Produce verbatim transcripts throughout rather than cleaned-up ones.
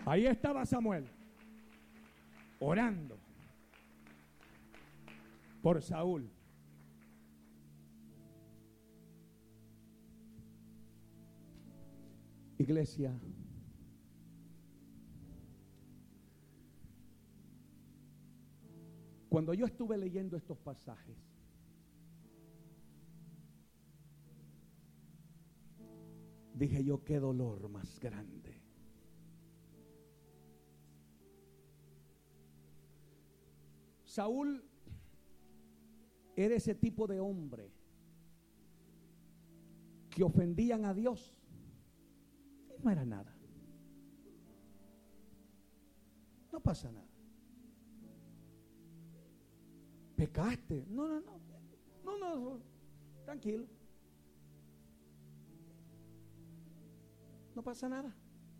Ahí estaba Samuel, orando por Saúl. Iglesia, cuando yo estuve leyendo estos pasajes, dije yo, qué dolor más grande. Saúl era ese tipo de hombre que ofendían a Dios y no era nada. No pasa nada. Pecaste. No, no, no. No, no, tranquilo. No pasa nada.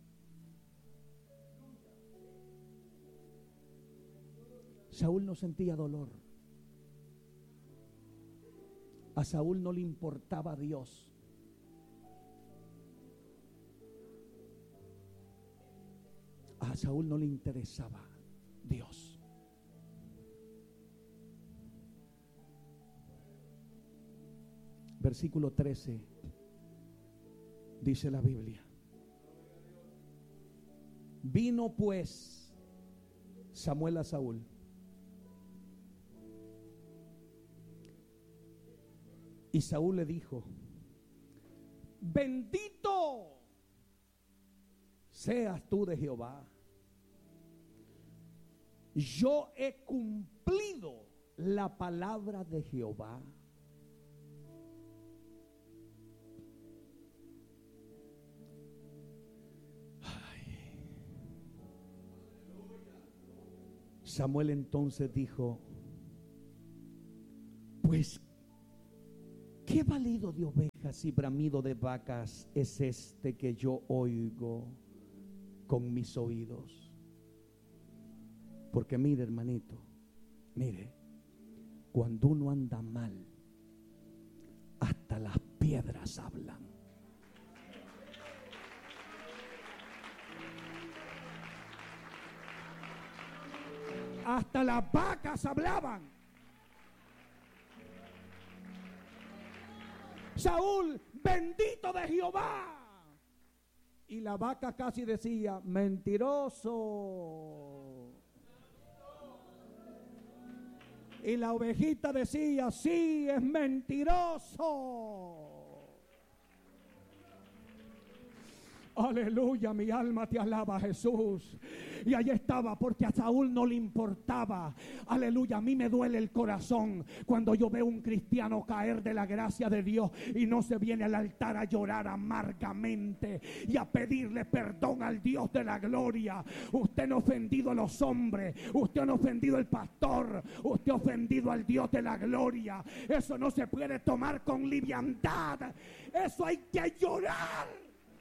Saúl no sentía dolor. A Saúl no le importaba Dios. A Saúl no le interesaba Dios. Versículo trece dice la Biblia: vino pues Samuel a Saúl y Saúl le dijo: bendito seas tú de Jehová, yo he cumplido la palabra de Jehová. Samuel entonces dijo: pues ¿qué balido de ovejas y bramido de vacas es este que yo oigo con mis oídos? Porque mire, hermanito, mire, cuando uno anda mal, hasta las piedras hablan. Hasta las vacas hablaban. Saúl, bendito de Jehová. Y la vaca casi decía: mentiroso. Y la ovejita decía: sí, es mentiroso. Aleluya, mi alma te alaba, Jesús. Y ahí estaba, porque a Saúl no le importaba. Aleluya, a mí me duele el corazón cuando yo veo un cristiano caer de la gracia de Dios y no se viene al altar a llorar amargamente y a pedirle perdón al Dios de la gloria. Usted no ha ofendido a los hombres, usted no ha ofendido al pastor, usted ha ofendido al Dios de la gloria. Eso no se puede tomar con liviandad. Eso hay que llorar.